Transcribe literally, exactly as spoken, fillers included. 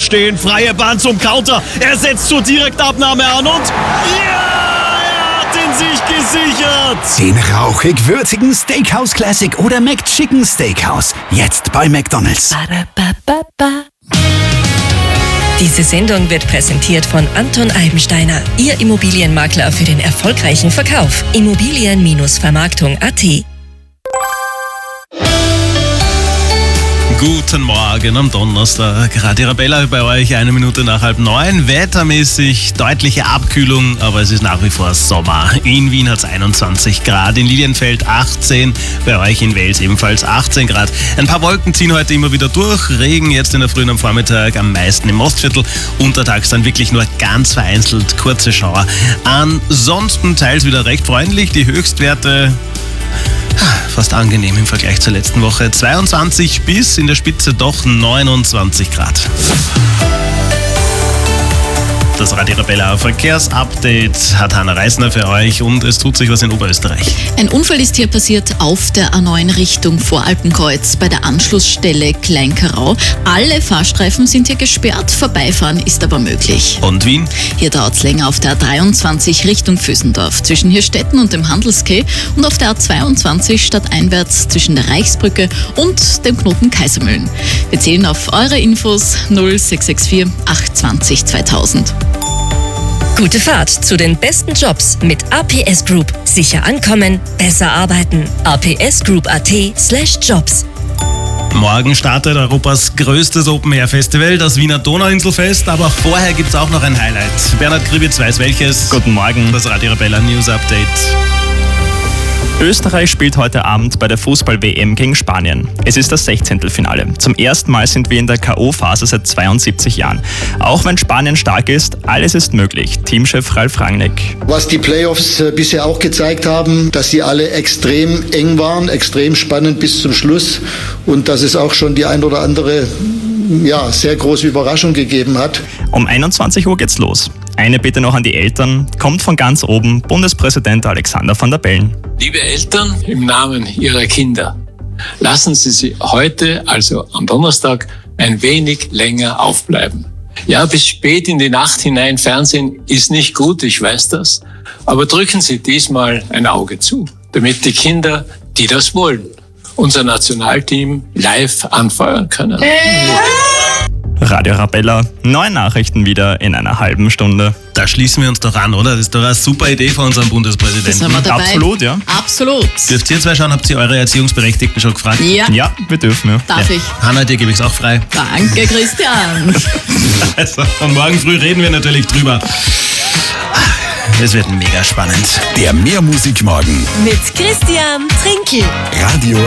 stehen, freie Bahn zum Counter. Er setzt zur Direktabnahme an und ja, er hat ihn sich gesichert. Den rauchig-würzigen Steakhouse Classic oder McChicken Steakhouse. Jetzt bei McDonald's. Ba-da-ba-ba-ba. Diese Sendung wird präsentiert von Anton Eibensteiner, Ihr Immobilienmakler für den erfolgreichen Verkauf. Immobilien Vermarktung punkt at. Guten Morgen am Donnerstag. Radio Arabella bei euch, eine Minute nach halb neun. Wettermäßig deutliche Abkühlung, aber es ist nach wie vor Sommer. In Wien hat es einundzwanzig Grad, in Lilienfeld achtzehn, bei euch in Wels ebenfalls achtzehn Grad. Ein paar Wolken ziehen heute immer wieder durch. Regen jetzt in der Früh und am Vormittag am meisten im Ostviertel. Untertags dann wirklich nur ganz vereinzelt kurze Schauer. Ansonsten teils wieder recht freundlich. Die Höchstwerte fast angenehm im Vergleich zur letzten Woche. zweiundzwanzig bis in der Spitze doch neunundzwanzig Grad. Das Radio Arabella Verkehrsupdate hat Hanna Reisner für euch und es tut sich was in Oberösterreich. Ein Unfall ist hier passiert auf der A neun Richtung Voralpenkreuz bei der Anschlussstelle Kleinkarau. Alle Fahrstreifen sind hier gesperrt, vorbeifahren ist aber möglich. Und Wien? Hier dauert es länger auf der A dreiundzwanzig Richtung Vösendorf zwischen Hirstetten und dem Handelskeh und auf der A zweiundzwanzig stadteinwärts zwischen der Reichsbrücke und dem Knoten Kaisermühlen. Wir zählen auf eure Infos null sechs sechs vier acht zwanzig zweitausend. Gute Fahrt zu den besten Jobs mit A P S Group. Sicher ankommen, besser arbeiten. a p s group punkt a t slash jobs. Morgen startet Europas größtes Open-Air-Festival, das Wiener Donauinselfest, aber vorher gibt es auch noch ein Highlight. Bernhard Kribitz weiß welches. Guten Morgen. Das Radio Arabella News Update. Österreich spielt heute Abend bei der Fußball-W M gegen Spanien. Es ist das Sechzehntelfinale. Zum ersten Mal sind wir in der K O-Phase seit zweiundsiebzig Jahren. Auch wenn Spanien stark ist, alles ist möglich. Teamchef Ralf Rangnick. Was die Playoffs äh, bisher auch gezeigt haben, dass sie alle extrem eng waren, extrem spannend bis zum Schluss und dass es auch schon die ein oder andere ja, sehr große Überraschung gegeben hat. Um einundzwanzig Uhr geht's los. Eine Bitte noch an die Eltern, kommt von ganz oben Bundespräsident Alexander Van der Bellen. Liebe Eltern, im Namen Ihrer Kinder, lassen Sie sie heute, also am Donnerstag, ein wenig länger aufbleiben. Ja, bis spät in die Nacht hinein Fernsehen ist nicht gut, ich weiß das, aber drücken Sie diesmal ein Auge zu, damit die Kinder, die das wollen, unser Nationalteam live anfeuern können. Radio Arabella, neue Nachrichten wieder in einer halben Stunde. Da schließen wir uns doch an, oder? Das ist doch eine super Idee von unserem Bundespräsidenten. Das haben wir dabei. Absolut, ja. Absolut. Dürft ihr zwei schauen, habt ihr eure Erziehungsberechtigten schon gefragt? Ja, Ja, wir dürfen, ja. darf Ja. ich. Hanna, dir gebe ich es auch frei. Danke, Christian. Also, und morgen früh reden wir natürlich drüber. Es wird mega spannend. Der Mehrmusikmorgen. Mit Christian Trinkel. Radio